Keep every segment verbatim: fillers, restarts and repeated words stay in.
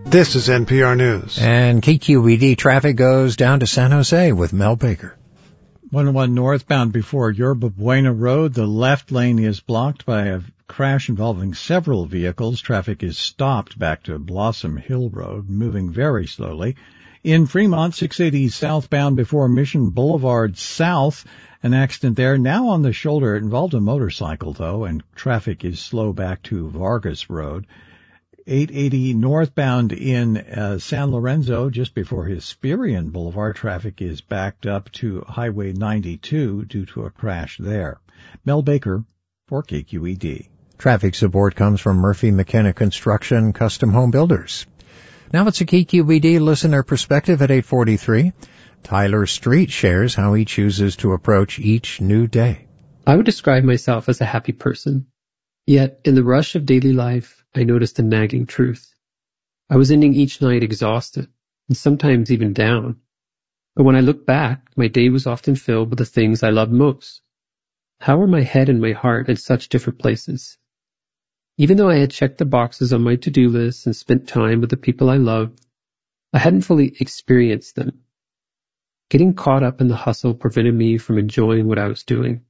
This is N P R News. And K Q E D traffic goes down to San Jose with Mel Baker. one oh one northbound before Yerba Buena Road. The left lane is blocked by a crash involving several vehicles. Traffic is stopped back to Blossom Hill Road, moving very slowly. In Fremont, six eighty southbound before Mission Boulevard South, an accident there. Now on the shoulder. It involved a motorcycle, though, and traffic is slow back to Vargas Road. eight eighty northbound in uh, San Lorenzo, just before Hesperian Boulevard, traffic is backed up to Highway ninety-two due to a crash there. Mel Baker for K Q E D. Traffic support comes from Murphy McKenna Construction Custom Home Builders. Now it's a K Q E D listener perspective at eight forty-three. Tyler Street shares how he chooses to approach each new day. I would describe myself as a happy person. Yet, in the rush of daily life, I noticed a nagging truth. I was ending each night exhausted, and sometimes even down. But when I look back, my day was often filled with the things I loved most. How were my head and my heart at such different places? Even though I had checked the boxes on my to-do list and spent time with the people I loved, I hadn't fully experienced them. Getting caught up in the hustle prevented me from enjoying what I was doing.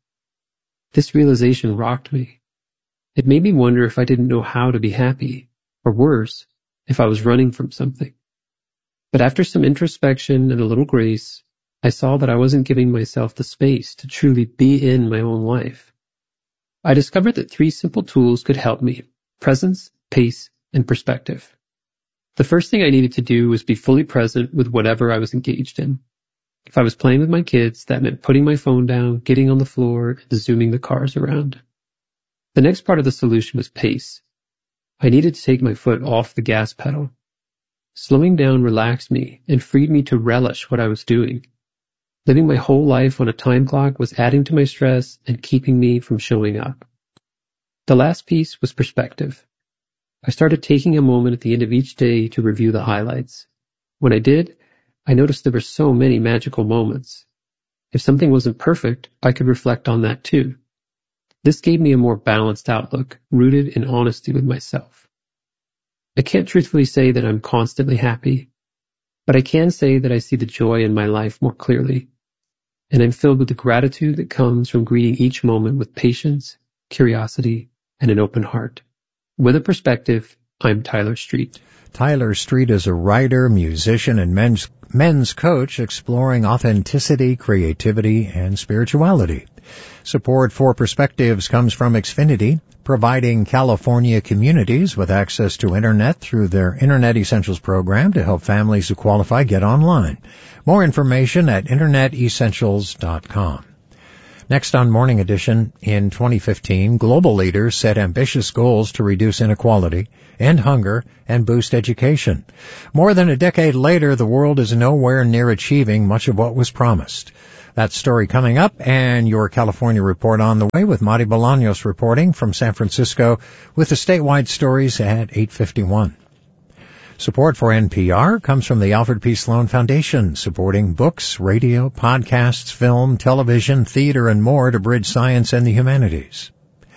This realization rocked me. It made me wonder if I didn't know how to be happy, or worse, if I was running from something. But after some introspection and a little grace, I saw that I wasn't giving myself the space to truly be in my own life. I discovered that three simple tools could help me: presence, pace, and perspective. The first thing I needed to do was be fully present with whatever I was engaged in. If I was playing with my kids, that meant putting my phone down, getting on the floor, and zooming the cars around. The next part of the solution was pace. I needed to take my foot off the gas pedal. Slowing down relaxed me and freed me to relish what I was doing. Living my whole life on a time clock was adding to my stress and keeping me from showing up. The last piece was perspective. I started taking a moment at the end of each day to review the highlights. When I did, I noticed there were so many magical moments. If something wasn't perfect, I could reflect on that too. This gave me a more balanced outlook, rooted in honesty with myself. I can't truthfully say that I'm constantly happy, but I can say that I see the joy in my life more clearly, and I'm filled with the gratitude that comes from greeting each moment with patience, curiosity, and an open heart. With a perspective, I'm Tyler Street. Tyler Street is a writer, musician, and men's, men's coach exploring authenticity, creativity, and spirituality. Support for Perspectives comes from Xfinity, providing California communities with access to Internet through their Internet Essentials program to help families who qualify get online. More information at internet essentials dot com. Next on Morning Edition, in twenty fifteen, global leaders set ambitious goals to reduce inequality, end hunger, and boost education. More than a decade later, the world is nowhere near achieving much of what was promised. That story coming up, and your California report on the way with Mari Bolaños reporting from San Francisco with the statewide stories at eight fifty-one. Support for N P R comes from the Alfred P. Sloan Foundation, supporting books, radio, podcasts, film, television, theater, and more to bridge science and the humanities.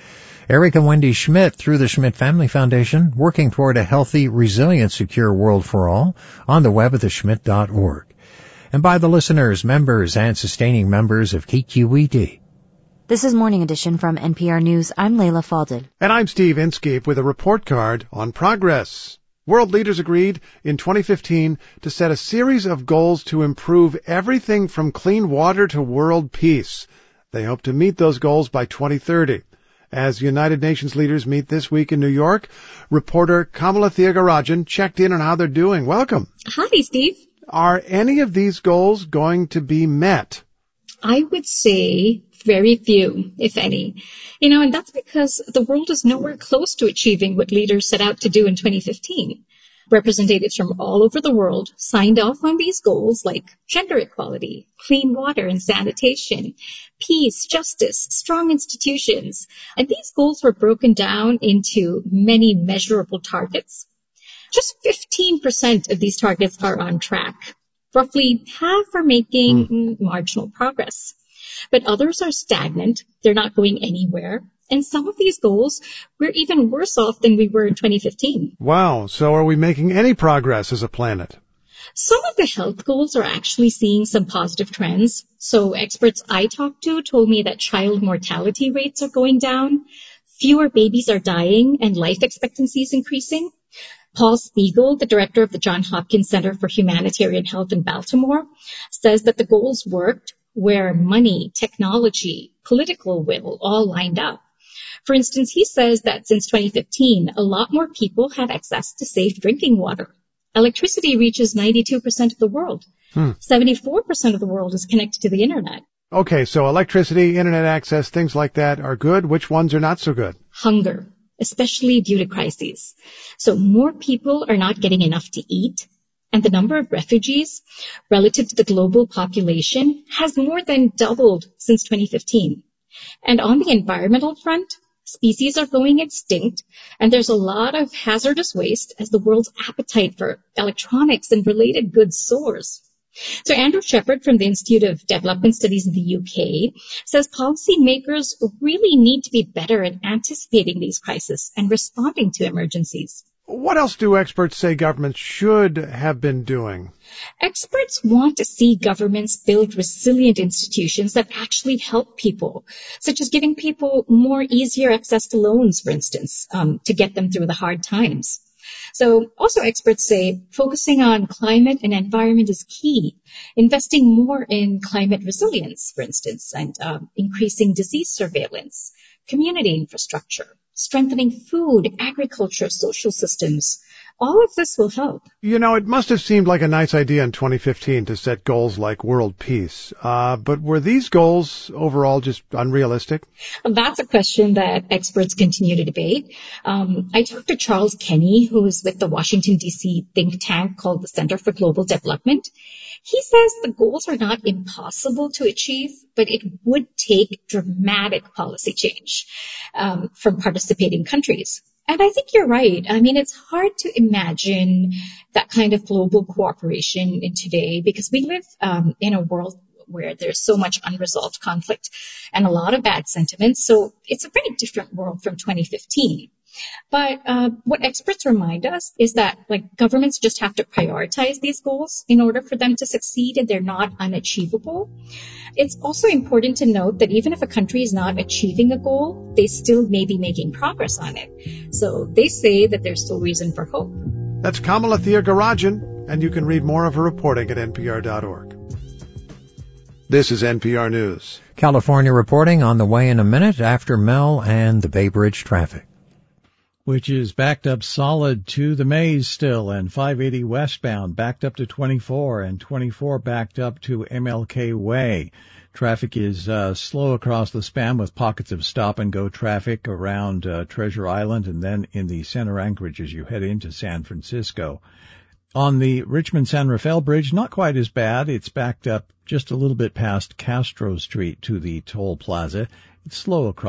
Eric and Wendy Schmidt, through the Schmidt Family Foundation, working toward a healthy, resilient, secure world for all, on the web at the schmidt dot org. And by the listeners, members, and sustaining members of K Q E D. This is Morning Edition from N P R News. I'm Layla Falded. And I'm Steve Inskeep with a report card on progress. World leaders agreed in twenty fifteen to set a series of goals to improve everything from clean water to world peace. They hope to meet those goals by twenty thirty. As United Nations leaders meet this week in New York, reporter Kamala Thiagarajan checked in on how they're doing. Welcome. Hi, Steve. Are any of these goals going to be met? I would say very few, if any. You know, and that's because the world is nowhere close to achieving what leaders set out to do in twenty fifteen. Representatives from all over the world signed off on these goals like gender equality, clean water and sanitation, peace, justice, strong institutions. And these goals were broken down into many measurable targets. Just fifteen percent of these targets are on track. Roughly half are making mm. marginal progress. But others are stagnant. They're not going anywhere. And some of these goals, we're even worse off than we were in twenty fifteen. Wow, so are we making any progress as a planet? Some of the health goals are actually seeing some positive trends. So experts I talked to told me that child mortality rates are going down, fewer babies are dying, and life expectancy is increasing. Paul Spiegel, the director of the Johns Hopkins Center for Humanitarian Health in Baltimore, says that the goals worked where money, technology, political will all lined up. For instance, he says that since twenty fifteen, a lot more people have access to safe drinking water. Electricity reaches ninety-two percent of the world. Hmm. seventy-four percent of the world is connected to the internet. Okay, so electricity, internet access, things like that are good. Which ones are not so good? Hunger, especially due to crises. So more people are not getting enough to eat, and the number of refugees relative to the global population has more than doubled since twenty fifteen. And on the environmental front, species are going extinct, and there's a lot of hazardous waste as the world's appetite for electronics and related goods soars. So Andrew Shepard from the Institute of Development Studies in the U K says policymakers really need to be better at anticipating these crises and responding to emergencies. What else do experts say governments should have been doing? Experts want to see governments build resilient institutions that actually help people, such as giving people more easier access to loans, for instance, um, to get them through the hard times. So also experts say focusing on climate and environment is key. Investing more in climate resilience, for instance, and uh, increasing disease surveillance, community infrastructure, strengthening food, agriculture, social systems. All of this will help. You know, it must have seemed like a nice idea in twenty fifteen to set goals like world peace. Uh, but were these goals overall just unrealistic? That's a question that experts continue to debate. Um, I talked to Charles Kenny, who is with the Washington, D C think tank called the Center for Global Development. He says the goals are not impossible to achieve, but it would take dramatic policy change um, from participating countries. And I think you're right. I mean, it's hard to imagine that kind of global cooperation in today because we live um, in a world where there's so much unresolved conflict and a lot of bad sentiments. So it's a very different world from twenty fifteen. But uh, what experts remind us is that like governments just have to prioritize these goals in order for them to succeed, and they're not unachievable. It's also important to note that even if a country is not achieving a goal, they still may be making progress on it. So they say that there's still reason for hope. That's Kamala Thiagarajan, and you can read more of her reporting at N P R dot org. This is N P R News. California reporting on the way in a minute after Mel and the Bay Bridge traffic, which is backed up solid to the maze still, and five eighty westbound backed up to twenty-four, and twenty-four backed up to M L K Way. Traffic is uh, slow across the span with pockets of stop-and-go traffic around uh, Treasure Island and then in the center Anchorage as you head into San Francisco. On the Richmond-San Rafael Bridge, not quite as bad. It's backed up just a little bit past Castro Street to the toll plaza. It's slow across